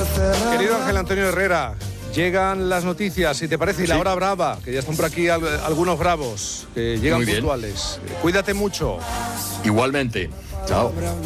Querido Ángel Antonio Herrera, llegan las noticias, si te parece, y la hora brava, que ya están por aquí algunos bravos, que llegan puntuales. Cuídate mucho. Igualmente. Chao.